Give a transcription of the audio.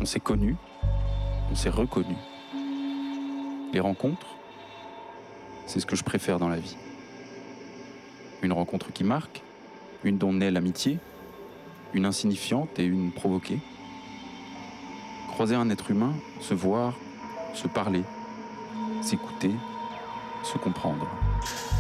s'est connus, on s'est reconnus. Les rencontres, c'est ce que je préfère dans la vie. Une rencontre qui marque, une dont naît l'amitié, une insignifiante et une provoquée. Croiser un être humain, se voir, se parler, s'écouter, se comprendre.